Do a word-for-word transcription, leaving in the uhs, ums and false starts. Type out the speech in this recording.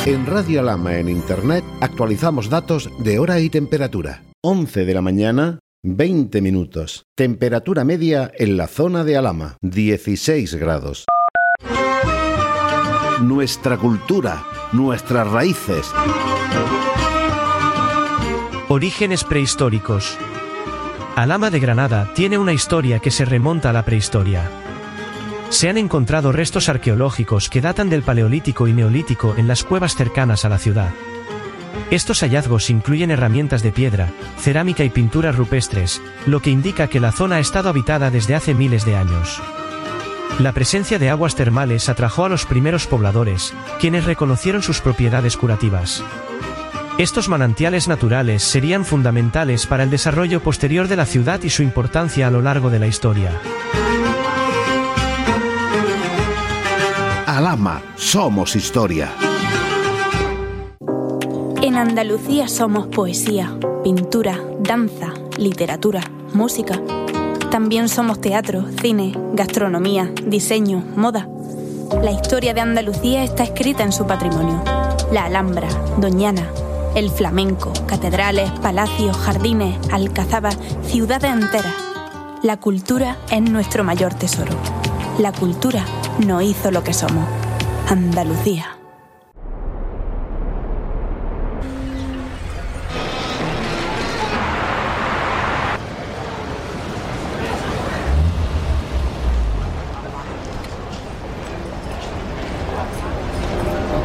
En Radio Alhama en Internet actualizamos datos de hora y temperatura. once de la mañana, veinte minutos. Temperatura media en la zona de Alhama, dieciséis grados. Nuestra cultura, nuestras raíces. Orígenes prehistóricos. Alhama de Granada tiene una historia que se remonta a la prehistoria. Se han encontrado restos arqueológicos que datan del Paleolítico y Neolítico en las cuevas cercanas a la ciudad. Estos hallazgos incluyen herramientas de piedra, cerámica y pinturas rupestres, lo que indica que la zona ha estado habitada desde hace miles de años. La presencia de aguas termales atrajo a los primeros pobladores, quienes reconocieron sus propiedades curativas. Estos manantiales naturales serían fundamentales para el desarrollo posterior de la ciudad y su importancia a lo largo de la historia. Alhama, somos historia. En Andalucía somos poesía, pintura, danza, literatura, música. También somos teatro, cine, gastronomía, diseño, moda. La historia de Andalucía está escrita en su patrimonio. La Alhambra, Doñana, el flamenco, catedrales, palacios, jardines, alcazabas, ciudades enteras. La cultura es nuestro mayor tesoro. La cultura nos hizo lo que somos. Andalucía.